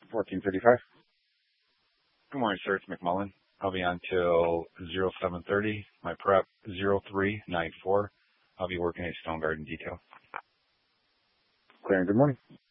14:35. Good morning, sir. It's McMullen. I'll be on till 07:30. My prep 0394. I'll be working at Stone Garden Detail. Clear and good morning.